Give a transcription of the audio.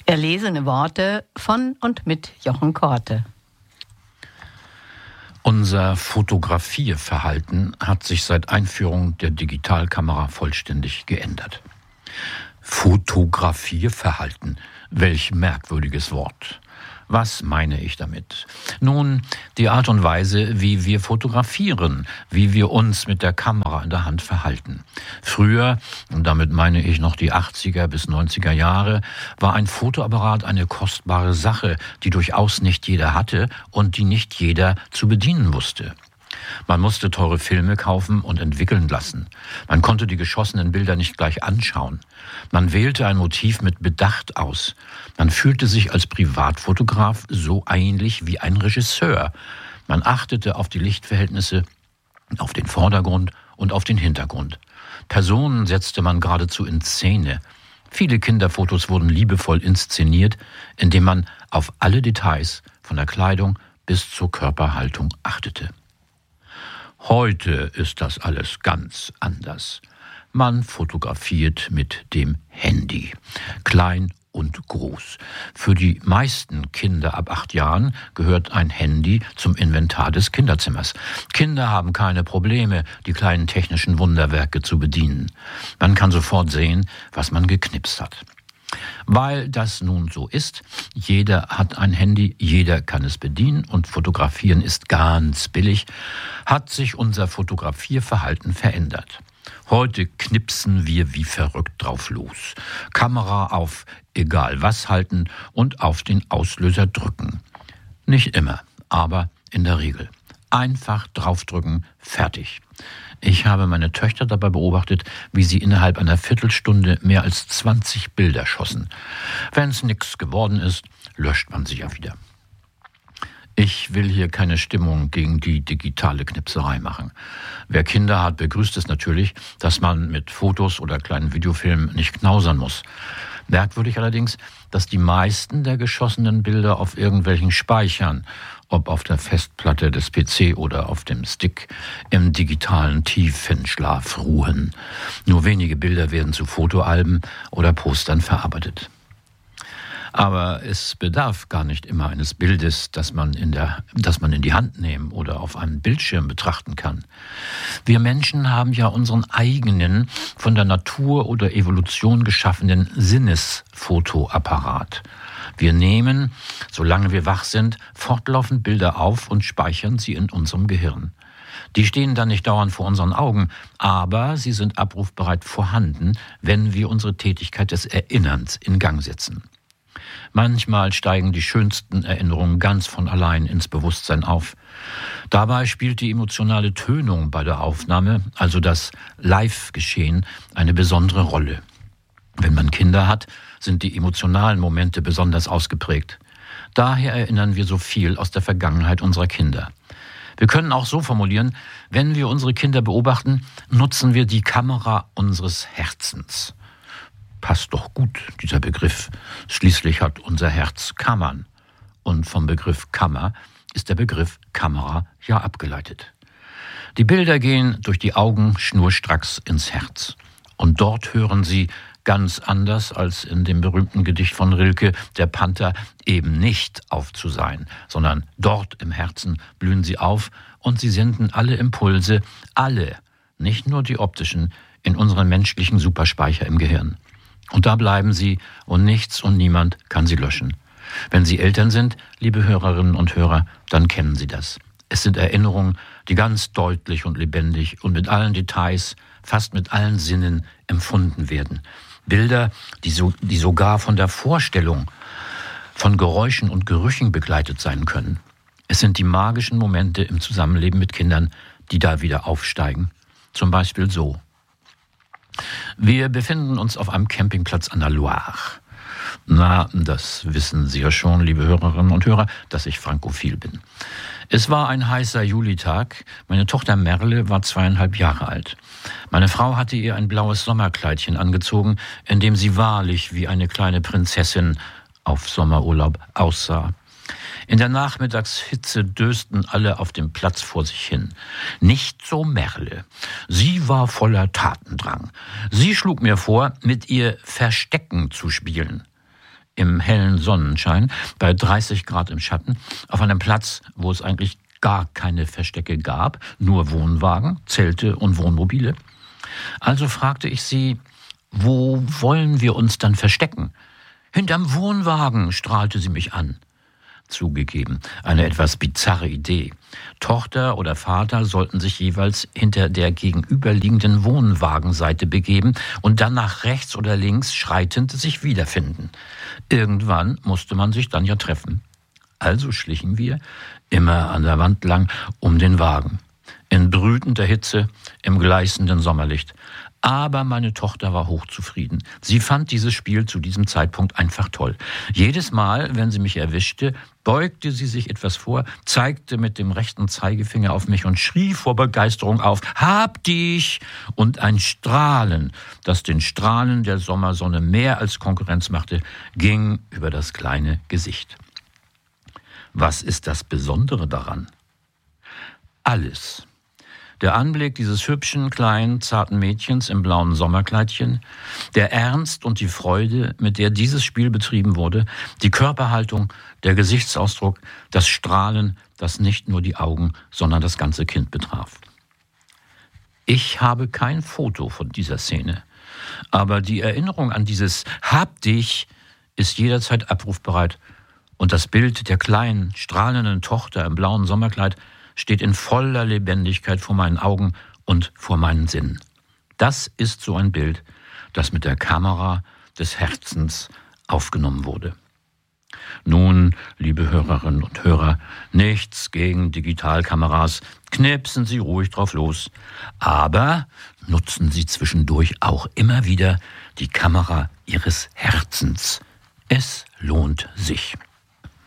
Erlesene Worte von und mit Jochen Korte. Unser Fotografierverhalten hat sich seit Einführung der Digitalkamera vollständig geändert. Fotografierverhalten, welch merkwürdiges Wort. Was meine ich damit? Nun, die Art und Weise, wie wir fotografieren, wie wir uns mit der Kamera in der Hand verhalten. Früher, und damit meine ich noch die 80er bis 90er Jahre, war ein Fotoapparat eine kostbare Sache, die durchaus nicht jeder hatte und die nicht jeder zu bedienen wusste. Man musste teure Filme kaufen und entwickeln lassen. Man konnte die geschossenen Bilder nicht gleich anschauen. Man wählte ein Motiv mit Bedacht aus. Man fühlte sich als Privatfotograf so ähnlich wie ein Regisseur. Man achtete auf die Lichtverhältnisse, auf den Vordergrund und auf den Hintergrund. Personen setzte man geradezu in Szene. Viele Kinderfotos wurden liebevoll inszeniert, indem man auf alle Details, von der Kleidung bis zur Körperhaltung, achtete. Heute ist das alles ganz anders. Man fotografiert mit dem Handy, klein und groß. Für die meisten Kinder ab 8 Jahren gehört ein Handy zum Inventar des Kinderzimmers. Kinder haben keine Probleme, die kleinen technischen Wunderwerke zu bedienen. Man kann sofort sehen, was man geknipst hat. Weil das nun so ist, jeder hat ein Handy, jeder kann es bedienen und fotografieren ist ganz billig, hat sich unser Fotografierverhalten verändert. Heute knipsen wir wie verrückt drauf los. Kamera auf egal was halten und auf den Auslöser drücken. Nicht immer, aber in der Regel. Einfach draufdrücken, fertig. Ich habe meine Töchter dabei beobachtet, wie sie innerhalb einer Viertelstunde mehr als 20 Bilder schossen. Wenn es nichts geworden ist, löscht man sie ja wieder. Ich will hier keine Stimmung gegen die digitale Knipserei machen. Wer Kinder hat, begrüßt es natürlich, dass man mit Fotos oder kleinen Videofilmen nicht knausern muss. Merkwürdig allerdings, dass die meisten der geschossenen Bilder auf irgendwelchen Speichern, ob auf der Festplatte des PC oder auf dem Stick, im digitalen Tiefenschlaf ruhen. Nur wenige Bilder werden zu Fotoalben oder Postern verarbeitet. Aber es bedarf gar nicht immer eines Bildes, das man in die Hand nehmen oder auf einem Bildschirm betrachten kann. Wir Menschen haben ja unseren eigenen, von der Natur oder Evolution geschaffenen Sinnesfotoapparat. Wir nehmen, solange wir wach sind, fortlaufend Bilder auf und speichern sie in unserem Gehirn. Die stehen dann nicht dauernd vor unseren Augen, aber sie sind abrufbereit vorhanden, wenn wir unsere Tätigkeit des Erinnerns in Gang setzen. Manchmal steigen die schönsten Erinnerungen ganz von allein ins Bewusstsein auf. Dabei spielt die emotionale Tönung bei der Aufnahme, also das Live-Geschehen, eine besondere Rolle. Wenn man Kinder hat, sind die emotionalen Momente besonders ausgeprägt. Daher erinnern wir so viel aus der Vergangenheit unserer Kinder. Wir können auch so formulieren, wenn wir unsere Kinder beobachten, nutzen wir die Kamera unseres Herzens. Passt doch gut, dieser Begriff. Schließlich hat unser Herz Kammern. Und vom Begriff Kammer ist der Begriff Kamera ja abgeleitet. Die Bilder gehen durch die Augen schnurstracks ins Herz. Und dort hören sie, ganz anders als in dem berühmten Gedicht von Rilke, der Panther, eben nicht auf zu sein, sondern dort im Herzen blühen sie auf und sie senden alle Impulse, alle, nicht nur die optischen, in unseren menschlichen Superspeicher im Gehirn. Und da bleiben sie und nichts und niemand kann sie löschen. Wenn Sie Eltern sind, liebe Hörerinnen und Hörer, dann kennen Sie das. Es sind Erinnerungen, die ganz deutlich und lebendig und mit allen Details, fast mit allen Sinnen empfunden werden. Bilder, die sogar von der Vorstellung von Geräuschen und Gerüchen begleitet sein können. Es sind die magischen Momente im Zusammenleben mit Kindern, die da wieder aufsteigen. Zum Beispiel so. Wir befinden uns auf einem Campingplatz an der Loire. Na, das wissen Sie ja schon, liebe Hörerinnen und Hörer, dass ich frankophil bin. Es war ein heißer Julitag. Meine Tochter Merle war 2,5 Jahre alt. Meine Frau hatte ihr ein blaues Sommerkleidchen angezogen, in dem sie wahrlich wie eine kleine Prinzessin auf Sommerurlaub aussah. In der Nachmittagshitze dösten alle auf dem Platz vor sich hin. Nicht so Merle. Sie war voller Tatendrang. Sie schlug mir vor, mit ihr Verstecken zu spielen. im hellen Sonnenschein, bei 30 Grad im Schatten, auf einem Platz, wo es eigentlich gar keine Verstecke gab, nur Wohnwagen, Zelte und Wohnmobile. Also fragte ich sie, wo wollen wir uns dann verstecken? Hinterm Wohnwagen, strahlte sie mich an. Zugegeben, eine etwas bizarre Idee. Tochter oder Vater sollten sich jeweils hinter der gegenüberliegenden Wohnwagenseite begeben und dann nach rechts oder links schreitend sich wiederfinden. Irgendwann musste man sich dann ja treffen. Also schlichen wir, immer an der Wand lang, um den Wagen. In brütender Hitze, im gleißenden Sommerlicht. Aber meine Tochter war hochzufrieden. Sie fand dieses Spiel zu diesem Zeitpunkt einfach toll. Jedes Mal, wenn sie mich erwischte, beugte sie sich etwas vor, zeigte mit dem rechten Zeigefinger auf mich und schrie vor Begeisterung auf, »Hab dich!« Und ein Strahlen, das den Strahlen der Sommersonne mehr als Konkurrenz machte, ging über das kleine Gesicht. Was ist das Besondere daran? Alles. Der Anblick dieses hübschen, kleinen, zarten Mädchens im blauen Sommerkleidchen, der Ernst und die Freude, mit der dieses Spiel betrieben wurde, die Körperhaltung, der Gesichtsausdruck, das Strahlen, das nicht nur die Augen, sondern das ganze Kind betraf. Ich habe kein Foto von dieser Szene, aber die Erinnerung an dieses »Hab dich« ist jederzeit abrufbereit und das Bild der kleinen, strahlenden Tochter im blauen Sommerkleid steht in voller Lebendigkeit vor meinen Augen und vor meinen Sinnen. Das ist so ein Bild, das mit der Kamera des Herzens aufgenommen wurde. Nun, liebe Hörerinnen und Hörer, nichts gegen Digitalkameras, knipsen Sie ruhig drauf los, aber nutzen Sie zwischendurch auch immer wieder die Kamera Ihres Herzens. Es lohnt sich.